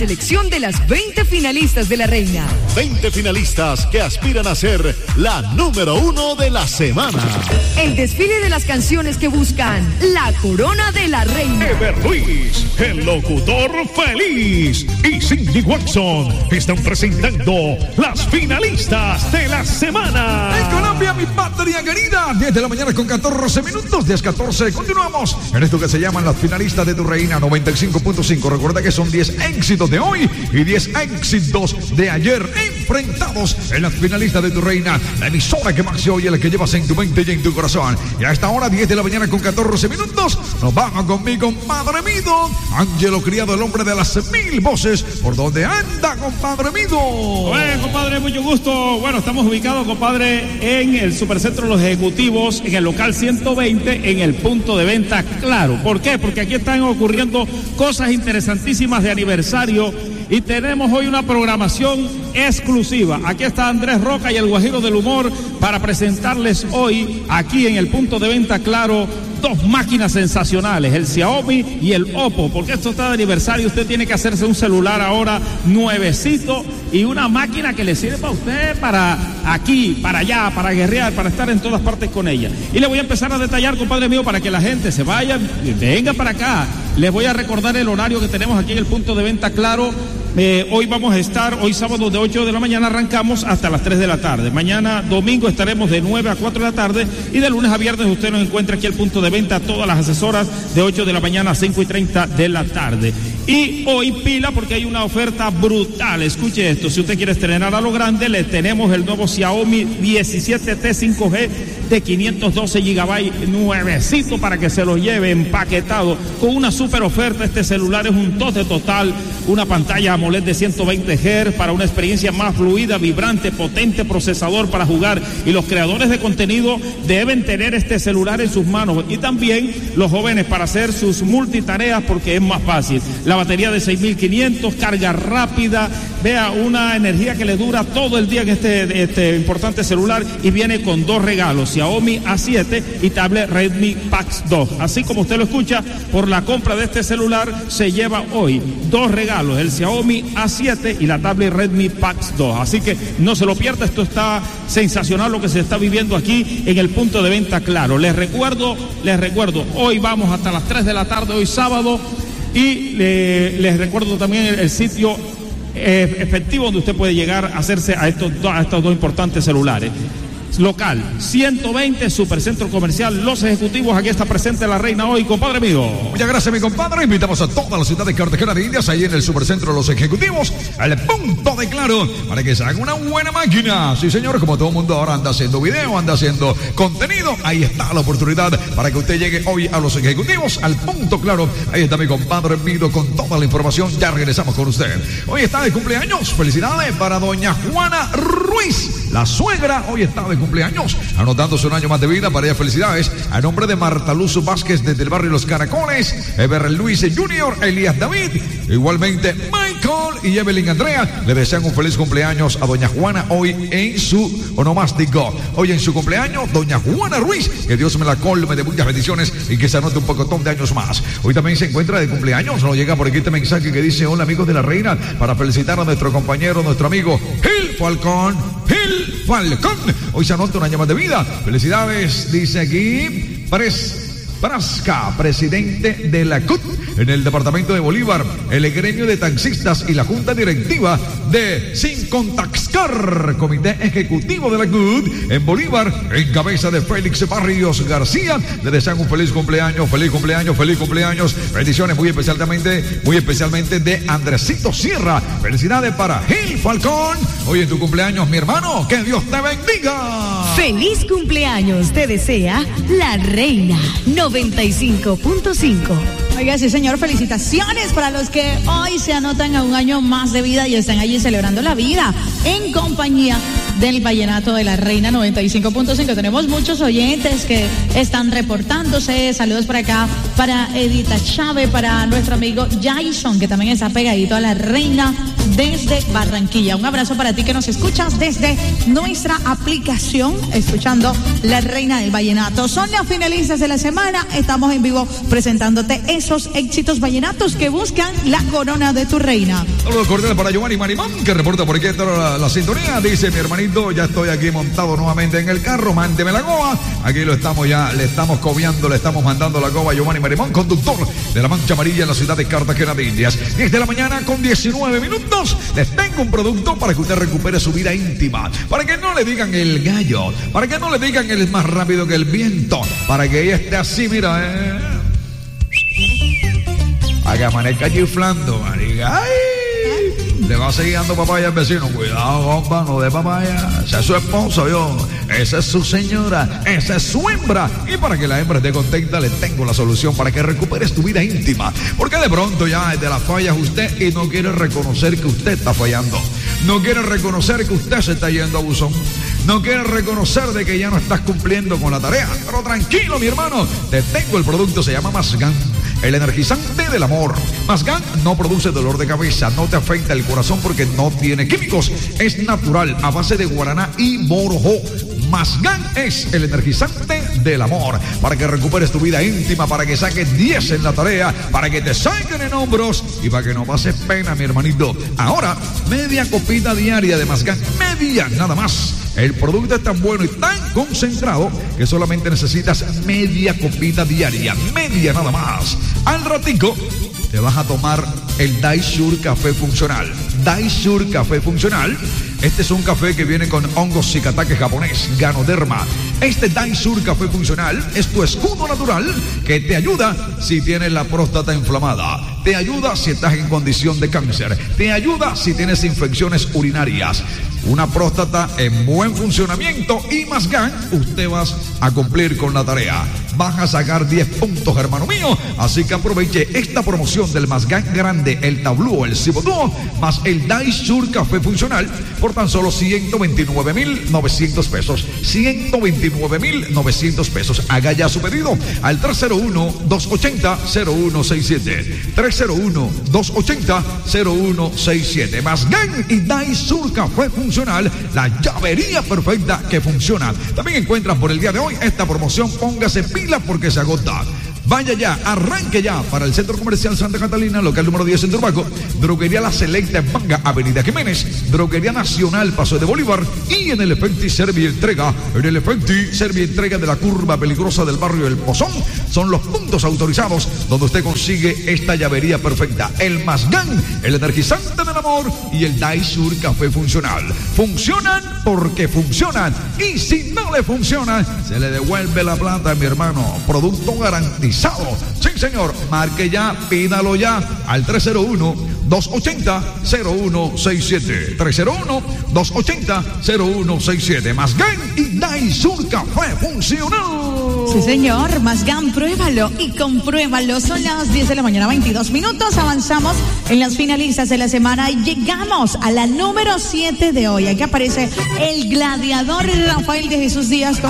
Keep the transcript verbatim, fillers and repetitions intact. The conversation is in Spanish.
selección de las veinte finalistas de la Reina. veinte finalistas que aspiran a ser la número uno de la semana. El desfile de las canciones que buscan la corona de la Reina. Ever Luis, el locutor feliz, y Cindy Watson están presentando las finalistas de la semana. En Colombia, mi patria querida, diez de la mañana con catorce minutos, diez catorce, continuamos en esto que se llaman las finalistas de tu Reina noventa y cinco punto cinco. Recuerda que son diez éxitos de hoy y diez éxitos de ayer enfrentados en las finalistas de tu Reina, la emisora que más se oye, la que llevas en tu mente y en tu corazón. Y a esta hora, diez de la mañana con catorce minutos, nos vamos con mi compadre Mido, Ángelo Criado, el hombre de las mil voces. ¿Por dónde anda, compadre Mido? Bueno, compadre, mucho gusto. Bueno, estamos ubicados, compadre, en el Supercentro de los Ejecutivos, en el local ciento veinte, en el punto de venta Claro. ¿Por qué? Porque aquí están ocurriendo cosas interesantísimas de aniversario y tenemos hoy una programación exclusiva. Aquí está Andrés Roca y el Guajiro del Humor para presentarles hoy, aquí en el punto de venta Claro, dos máquinas sensacionales, el Xiaomi y el Oppo, porque esto está de aniversario. Usted tiene que hacerse un celular ahora nuevecito y una máquina que le sirve para usted, para aquí, para allá, para guerrear, para estar en todas partes con ella. Y le voy a empezar a detallar, compadre mío, para que la gente se vaya, venga para acá. Les voy a recordar el horario que tenemos aquí en el punto de venta Claro. Eh, hoy vamos a estar, hoy sábado de ocho de la mañana arrancamos hasta las tres de la tarde. Mañana domingo estaremos de nueve a cuatro de la tarde y de lunes a viernes usted nos encuentra aquí al punto de venta, todas las asesoras de ocho de la mañana a cinco y treinta de la tarde. Y hoy pila porque hay una oferta brutal. Escuche esto, si usted quiere estrenar a lo grande, le tenemos el nuevo Xiaomi diecisiete T cinco G de quinientos doce gigabytes nuevecito para que se lo lleve empaquetado con una super oferta. Este celular es un tote total, una pantalla AMOLED de ciento veinte hercios para una experiencia más fluida, vibrante, potente procesador para jugar, y los creadores de contenido deben tener este celular en sus manos, y también los jóvenes para hacer sus multitareas porque es más fácil. La batería de seis mil quinientos, carga rápida, vea, una energía que le dura todo el día en este, este importante celular, y viene con dos regalos, Xiaomi A siete y tablet Redmi Pax dos. Así como usted lo escucha, por la compra de este celular se lleva hoy dos regalos, el Xiaomi A siete y la tablet Redmi Pax dos. Así que no se lo pierda, esto está sensacional lo que se está viviendo aquí en el punto de venta Claro. Les recuerdo, les recuerdo, hoy vamos hasta las tres de la tarde, hoy sábado, y le, les recuerdo también el, el sitio eh, efectivo donde usted puede llegar a hacerse a estos, a estos dos importantes celulares. Local ciento veinte, Supercentro Comercial Los Ejecutivos. Aquí está presente la Reina hoy, compadre mío. Muchas gracias, mi compadre. Invitamos a toda la ciudad de Cartagena de Indias, ahí en el Supercentro Los Ejecutivos, al punto de Claro, para que se haga una buena máquina. Sí, señor, como todo el mundo ahora anda haciendo video, anda haciendo contenido, ahí está la oportunidad para que usted llegue hoy a Los Ejecutivos, al punto Claro. Ahí está mi compadre Mido con toda la información. Ya regresamos con usted. Hoy está de cumpleaños. Felicidades para doña Juana Ruiz, la suegra. Hoy está de cumpleaños, anotándose un año más de vida. Para ella, felicidades a nombre de Marta Luz Vázquez desde el barrio Los Caracoles, Ever Luis Junior, Elías David, igualmente Michael y Evelyn Andrea. Le desean un feliz cumpleaños a doña Juana hoy en su onomástico. Hoy en su cumpleaños, doña Juana Ruiz, que Dios me la colme de muchas bendiciones y que se anote un pocotón de años más. Hoy también se encuentra de cumpleaños, nos llega por aquí este mensaje que dice: hola amigos de la Reina, para felicitar a nuestro compañero, nuestro amigo Gil Falcón, Gil Falcón. Hoy se anota un año más de vida. Felicidades, dice aquí Pres Prasca, presidente de la C U T en el departamento de Bolívar, el gremio de taxistas y la junta directiva de Sincontaxcar, comité ejecutivo de la C U T en Bolívar, en cabeza de Félix Barrios García. Le desean un feliz cumpleaños, feliz cumpleaños, feliz cumpleaños. Bendiciones muy especialmente, muy especialmente de Andresito Sierra. Felicidades para Gil Falcón. Hoy en tu cumpleaños, mi hermano, que Dios te bendiga. Feliz cumpleaños, te desea la Reina noventa y cinco punto cinco. Oiga, sí señor, felicitaciones para los que hoy se anotan a un año más de vida y están allí celebrando la vida en compañía del Vallenato de la Reina noventa y cinco punto cinco. Tenemos muchos oyentes que están reportándose. Saludos por acá para Edita Chávez, para nuestro amigo Jason, que también está pegadito a la Reina desde Barranquilla. Un abrazo para ti que nos escuchas desde nuestra aplicación, escuchando La Reina del Vallenato. Son las finalistas de la semana. Estamos en vivo presentándote esos éxitos vallenatos que buscan la corona de tu reina. Saludos cordiales para Giovanni Marimón, que reporta por aquí toda la, la sintonía. Dice: mi hermanito, ya estoy aquí montado nuevamente en el carro, mándeme la goba. Aquí lo estamos ya, le estamos cobiando, le estamos mandando la goba a Giovanni Marimón, conductor de la Mancha Amarilla en la ciudad de Cartagena de Indias. diez de la mañana con diecinueve minutos. Les tengo un producto para que usted recupere su vida íntima, para que no le digan el gallo, para que no le digan el más rápido que el viento, para que ella esté así, mira, eh. Para que amanezca chiflando, marica. ¡Ay! Le va a seguir dando papaya al vecino. Cuidado, compa, no de papaya. Ese es su esposo, yo. Esa es su señora. Esa es su hembra. Y para que la hembra esté contenta, le tengo la solución para que recuperes tu vida íntima. Porque de pronto ya de las fallas usted y no quiere reconocer que usted está fallando. No quiere reconocer que usted se está yendo a buzón. No quiere reconocer de que ya no estás cumpliendo con la tarea. Pero tranquilo, mi hermano. Te tengo el producto, se llama Masgan, el energizante del amor. Masgan no produce dolor de cabeza, no te afecta el corazón porque no tiene químicos. Es natural, a base de guaraná y morojo. Masgan es el energizante del amor. Para que recuperes tu vida íntima, para que saques diez en la tarea, para que te salgan en hombros y para que no pases pena, mi hermanito. Ahora, media copita diaria de Masgan, media nada más. El producto es tan bueno y tan concentrado que solamente necesitas media copita diaria, media nada más. Al ratico te vas a tomar el Daishure Café Funcional. Daishure Café Funcional. Este es un café que viene con hongos shikatake japonés, Ganoderma. Este Daishure Café Funcional es tu escudo natural que te ayuda si tienes la próstata inflamada. Te ayuda si estás en condición de cáncer. Te ayuda si tienes infecciones urinarias. Una próstata en buen funcionamiento y Masgan, usted vas a cumplir con la tarea. Vas a sacar diez puntos, hermano mío. Así que aproveche esta promoción del Masgan grande, el tablú, el cibotúo, más el Daishure Café Funcional por tan solo ciento veintinueve mil novecientos pesos. ciento veintinueve mil novecientos pesos. Haga ya su pedido al tres cero uno, dos ochenta, cero uno seis siete. tres cero uno, dos ochenta, cero uno seis siete. Masgan y Daishure Café Funcional, la llavería perfecta que funciona. También encuentras por el día de hoy esta promoción. Póngase pila porque se agota. Vaya ya, arranque ya para el Centro Comercial Santa Catalina, local número diez en Turbaco, Droguería La Selecta en Manga, Avenida Jiménez, Droguería Nacional, Paso de Bolívar, y en el Efecti Servientrega, en el Efecti Servientrega de la curva peligrosa del barrio El Pozón, son los puntos autorizados donde usted consigue esta llavería perfecta. El Masgan, el energizante del amor y el Daishure Café Funcional. Funcionan porque funcionan, y si no le funcionan, se le devuelve la plata, mi hermano. Producto garantizado. Sí, señor. Marque ya, pídalo ya al tres cero uno, dos ochenta, cero uno seis siete. tres cero uno, dos ochenta, cero uno seis siete. Masgan y Daishure Café Funcional. Sí, señor. Masgan, pruébalo y compruébalo. Son las diez de la mañana, veintidós minutos. Avanzamos en las finalistas de la semana y llegamos a la número siete de hoy. Aquí aparece el gladiador Rafael de Jesús Díaz con